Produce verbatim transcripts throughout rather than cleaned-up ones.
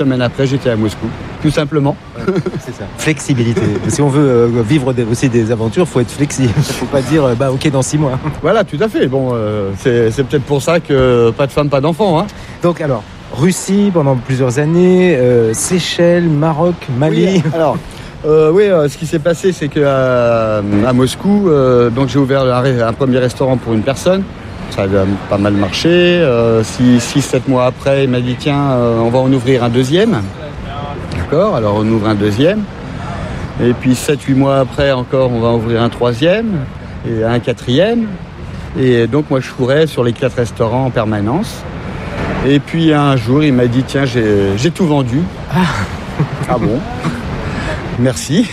semaines après, j'étais à Moscou, tout simplement. Ouais, c'est ça. Flexibilité. Si on veut euh, vivre des, aussi des aventures, il faut être flexible. Il ne faut pas dire, euh, bah ok, dans six mois. Voilà, tout à fait. Bon, euh, c'est, c'est peut-être pour ça que pas de femme, pas d'enfant. Hein. Donc alors, Russie pendant plusieurs années, euh, Seychelles, Maroc, Mali. Oui, alors, euh, oui, euh, ce qui s'est passé, c'est qu'à à Moscou, euh, donc j'ai ouvert un, un premier restaurant pour une personne. Ça a pas mal marché. Euh, six sept mois après, il m'a dit tiens, euh, on va en ouvrir un deuxième. D'accord, alors on ouvre un deuxième. Et puis sept huit mois après encore, on va ouvrir un troisième et un quatrième. Et donc moi je courais sur les quatre restaurants en permanence. Et puis un jour, il m'a dit tiens, j'ai, j'ai tout vendu. Ah, ah bon. Merci.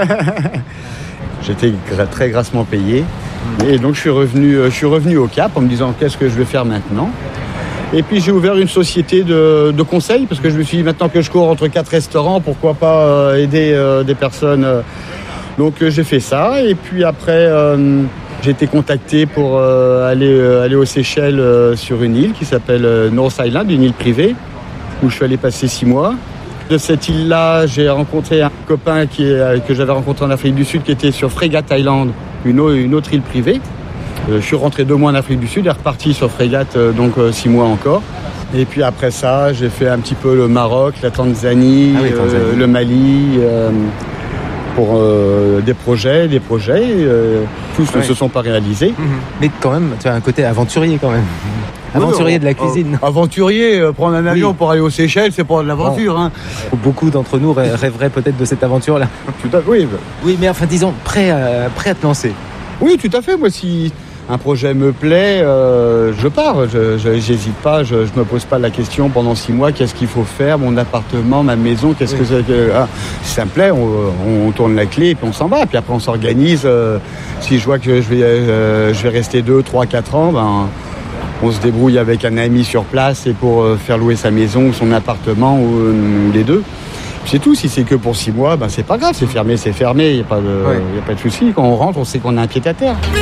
J'étais très grassement payé. Et donc je suis revenu, je suis revenu au Cap en me disant qu'est-ce que je vais faire maintenant. Et puis j'ai ouvert une société de, de conseil parce que je me suis dit maintenant que je cours entre quatre restaurants, pourquoi pas euh, aider euh, des personnes. Euh. Donc euh, j'ai fait ça et puis après euh, j'ai été contacté pour euh, aller, euh, aller aux Seychelles euh, sur une île qui s'appelle euh, North Island, une île privée où je suis allé passer six mois. De cette île-là, j'ai rencontré un copain qui est, que j'avais rencontré en Afrique du Sud qui était sur Frégate Island, une, une autre île privée. Euh, je suis rentré deux mois en Afrique du Sud et reparti sur Frégate, euh, donc euh, six mois encore. Et puis après ça, j'ai fait un petit peu le Maroc, la Tanzanie, ah oui, Tanzanie. Euh, le Mali, euh, pour euh, des projets, des projets. Euh, tous ouais. ne se sont pas réalisés. Mmh. Mais quand même, tu as un côté aventurier quand même. Aventurier oui, de la cuisine. Euh, aventurier, euh, prendre un avion oui. pour aller aux Seychelles, c'est pas de l'aventure. Bon. Hein. Beaucoup d'entre nous rêveraient peut-être de cette aventure-là. Tout à fait, oui. Oui, mais enfin, disons, prêt à, prêt à te lancer. Oui, tout à fait. Moi, si un projet me plaît, euh, je pars. Je, je, j'hésite pas, je, je me pose pas la question pendant six mois, qu'est-ce qu'il faut faire, mon appartement, ma maison, qu'est-ce oui. que c'est que... Ah, si ça me plaît, on, on tourne la clé et puis on s'en va. Puis après, on s'organise. Euh, si je vois que je vais, euh, je vais rester deux, trois, quatre ans, ben... on se débrouille avec un ami sur place et pour faire louer sa maison ou son appartement ou euh, les deux. C'est tout. Si c'est que pour six mois, ben c'est pas grave. C'est fermé, c'est fermé. Il n'y a pas de, ouais. y a pas de souci. Quand on rentre, on sait qu'on a un pied à terre.